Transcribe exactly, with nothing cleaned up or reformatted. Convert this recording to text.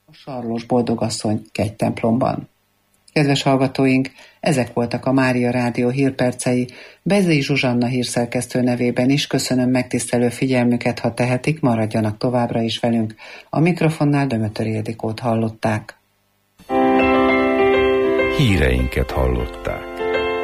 a Sarlós boldogasszony kegytemplomban. Kedves hallgatóink, ezek voltak a Mária Rádió hírpercei. Bezzély Zsuzsanna hírszerkesztő nevében is köszönöm megtisztelő figyelmüket, ha tehetik, maradjanak továbbra is velünk. A mikrofonnál Dömötör Ildikót hallották. Híreinket hallották.